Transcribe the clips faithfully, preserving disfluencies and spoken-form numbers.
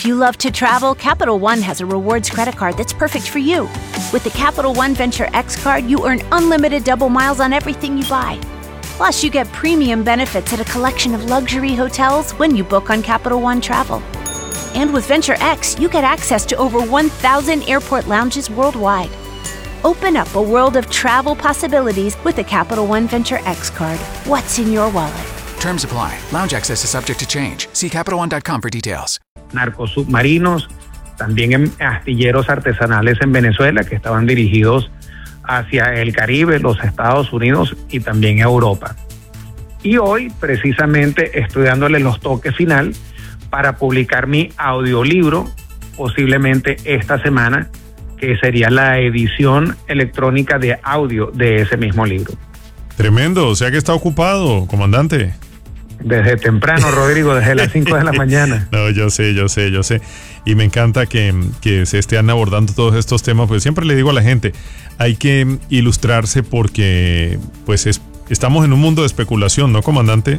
If you love to travel, Capital One has a rewards credit card that's perfect for you. With the Capital One Venture X card, you earn unlimited double miles on everything you buy. Plus, you get premium benefits at a collection of luxury hotels when you book on Capital One Travel. And with Venture X, you get access to over one thousand airport lounges worldwide. Open up a world of travel possibilities with the Capital One Venture X card. What's in your wallet? Terms apply. Lounge access is subject to change. See Capital One dot com for details. Narcosubmarinos, también en astilleros artesanales en Venezuela que estaban dirigidos hacia el Caribe, los Estados Unidos y también Europa. Y hoy, precisamente, estoy dándole los toques final para publicar mi audiolibro, posiblemente esta semana, que sería la edición electrónica de audio de ese mismo libro. Tremendo, o sea que está ocupado, comandante. Desde temprano, Rodrigo, desde las cinco de la mañana. No, yo sé, yo sé, yo sé. Y me encanta que, que se estén abordando todos estos temas, pues siempre le digo a la gente, hay que ilustrarse porque pues es, estamos en un mundo de especulación, ¿no, comandante?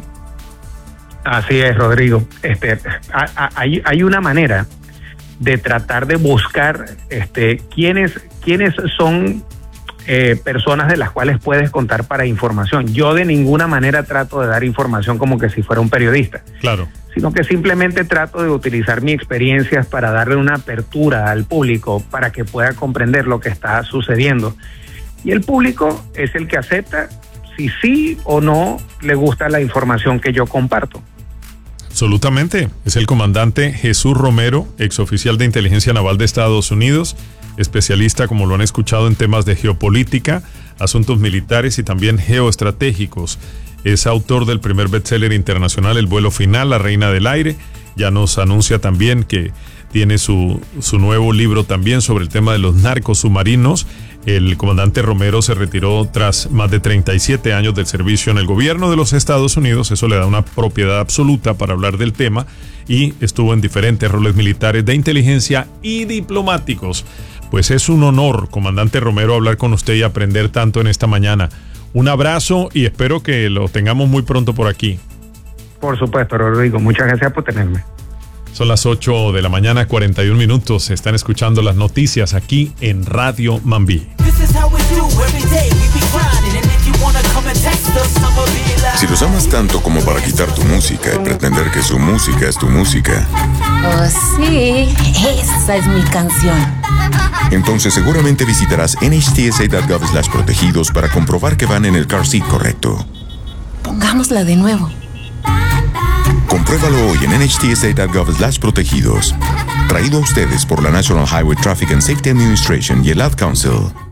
Así es, Rodrigo. Este, a, a, hay, hay una manera de tratar de buscar este, quiénes, quiénes son eh, personas de las cuales puedes contar para información. Yo de ninguna manera trato de dar información como que si fuera un periodista. Claro. Sino que simplemente trato de utilizar mis experiencias para darle una apertura al público para que pueda comprender lo que está sucediendo. Y el público es el que acepta si sí o no le gusta la información que yo comparto. Absolutamente. Es el comandante Jesús Romero, exoficial de Inteligencia Naval de Estados Unidos, especialista, como lo han escuchado, en temas de geopolítica, asuntos militares y también geoestratégicos. Es autor del primer bestseller internacional, El vuelo final, La reina del aire. Ya nos anuncia también que tiene su, su nuevo libro también sobre el tema de los narcos submarinos. El comandante Romero se retiró tras más de treinta y siete años del servicio en el gobierno de los Estados Unidos. Eso le da una propiedad absoluta para hablar del tema, y estuvo en diferentes roles militares, de inteligencia y diplomáticos. Pues es un honor, comandante Romero, hablar con usted y aprender tanto en esta mañana. Un abrazo y espero que lo tengamos muy pronto por aquí. Por supuesto, Rodrigo. Muchas gracias por tenerme. Son las ocho de la mañana, cuarenta y un minutos. Están escuchando las noticias aquí en Radio Mambí. Si los amas tanto como para quitar tu música y pretender que su música es tu música. Oh, sí, esa es mi canción. Entonces seguramente visitarás N H T S A punto gov slash protegidos para comprobar que van en el car seat correcto. Pongámosla de nuevo. Compruébalo hoy en N H T S A punto gov slash protegidos. Traído a ustedes por la National Highway Traffic and Safety Administration y el Ad Council.